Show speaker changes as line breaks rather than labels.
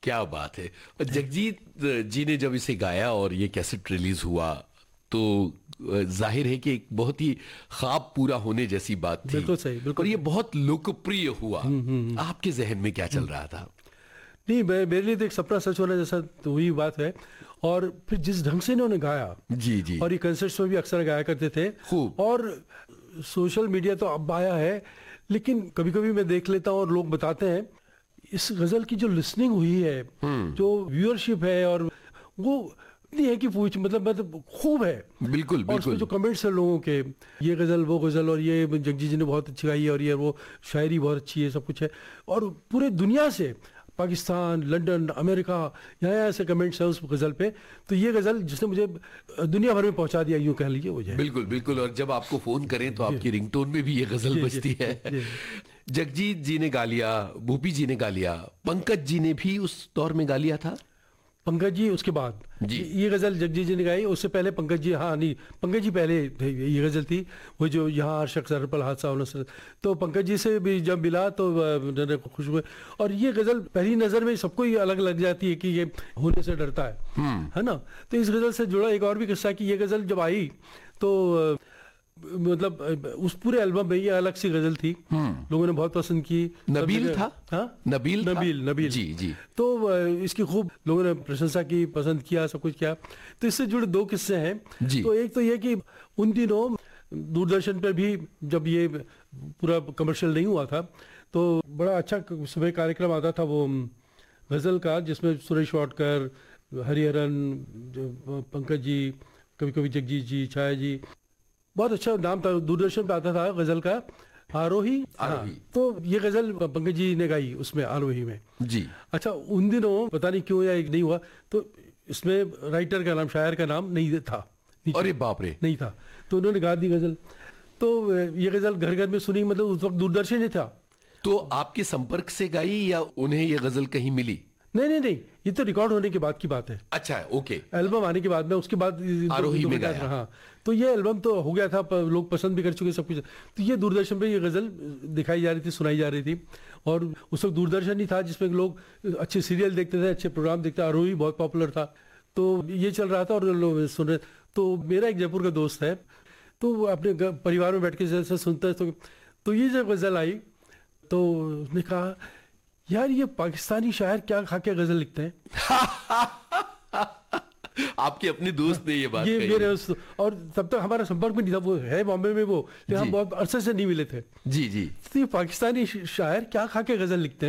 क्या बात है। और जगजीत जी ने जब इसे गाया और ये कैसेट रिलीज हुआ तो जाहिर है कि एक बहुत ही ख्वाब पूरा होने जैसी बात थी।
बिल्कुल सही, बिल्कुल
और ये
सही।
बहुत लोकप्रिय हुआ। आपके जहन में क्या चल रहा था?
नहीं, मेरे लिए तो एक सपना सच होना जैसा तो वही बात है। और फिर जिस ढंग से इन्होंने गाया,
जी जी।
और ये कंसर्ट्स में भी अक्सर गाया करते थे।
खूब।
और सोशल मीडिया तो अब आया है, लेकिन कभी कभी मैं देख लेता हूँ और लोग बताते हैं इस गजल की जो लिसनिंग हुई है, जो व्यूअरशिप है, और वो इतनी है कि पूछ मतलब खूब है।
बिल्कुल
और उसमें
बिल्कुल।
जो कमेंट्स है लोगों के, ये गज़ल वो गज़ल, और ये जगजीत जी ने बहुत अच्छी गाई है, और ये वो शायरी बहुत अच्छी है, सब कुछ है। और पूरे दुनिया से, पाकिस्तान, लंदन, अमेरिका, यहाँ से कमेंट्स हैं उस गज़ल पे। तो ये गज़ल जिसने मुझे दुनिया भर में पहुंचा दिया, यूँ कह लीजिए, वो है।
बिल्कुल बिल्कुल। और जब आपको फोन करें तो आपकी रिंगटोन में भी ये गजल
जी,
बजती
जी,
है।
जी।
जगजीत जी ने गा लिया, भूपी जी ने गा लिया, पंकज जी ने भी उस दौर में गा लिया था।
पंकज जी उसके बाद
जी।
ये गज़ल जगजीत जी ने गाई। उससे पहले पंकज जी, हाँ नहीं, पंकज जी पहले थे। ये गज़ल थी वो जो यहाँ हर शख्स हर पल हादसा होना सर। तो पंकज जी से भी जब मिला तो मैंने खुश हुए। और ये गज़ल पहली नज़र में सबको ही अलग लग जाती है कि ये होने से डरता है ना। तो इस गज़ल से जुड़ा एक और भी किस्सा कि ये गज़ल जब आई तो मतलब उस पूरे एल्बम में ये अलग सी गजल थी, लोगों ने बहुत पसंद की।
नबील था।
हाँ,
नबील था?
नबील
जी जी।
तो इसकी खूब लोगों ने प्रशंसा की, पसंद किया, सब कुछ किया। तो इससे जुड़े दो किस्से हैं
जी।
तो एक तो ये कि उन दिनों दूरदर्शन पर भी जब ये पूरा कमर्शियल नहीं हुआ था तो बड़ा अच्छा सुबह कार्यक्रम आता था वो गजल का, जिसमें सुरेश वाडकर, हरिहरन, पंकज जी, कभी कभी जगजीत जी, छाया जी, बहुत अच्छा नाम था। दूरदर्शन पे आता था गजल का, आरोही।
आरोही।
हाँ, तो ये गजल पंकज जी ने गाई उसमें, आरोही में।
जी।
अच्छा, उन दिनों पता नहीं क्यों या एक नहीं हुआ तो इसमें राइटर का नाम, शायर का नाम नहीं था नीचे।
अरे बाप रे।
नहीं था, तो उन्होंने गा दी गजल। तो ये गजल घर घर में सुनी, मतलब उस वक्त दूरदर्शन ही था।
तो आपके संपर्क से गाई या उन्हें ये गजल कहीं मिली?
नहीं, ये तो रिकॉर्ड होने के बाद की बात है।
अच्छा, ओके।
एल्बम आने के बाद में, उसके बाद
आरोही में गाया।
हाँ, तो ये एल्बम तो हो गया था, लोग पसंद भी कर चुके सब कुछ। तो ये दूरदर्शन पे ये गजल दिखाई जा रही थी, सुनाई जा रही थी। और उस वक्त दूरदर्शन ही था जिसमें लोग अच्छे सीरियल देखते थे, अच्छे प्रोग्राम देखते थे। आरोही बहुत पॉपुलर था, तो ये चल रहा था और लोग सुन रहे। तो मेरा एक जयपुर का दोस्त है, तो वो अपने परिवार में बैठ के जैसे सुनता है। तो ये जब गजल आई तो उसने कहा, यार ये पाकिस्तानी शायर क्या खा के गजल लिखते हैं।
आपके अपने दोस्त ने ये बात
ये
कही?
मेरे और तब तक हमारा संपर्क भी नहीं था, वो है बॉम्बे में वो, लेकिन हम बहुत अरसे से नहीं मिले थे।
जी जी।
तो ये पाकिस्तानी शायर क्या खा के गजल लिखते हैं।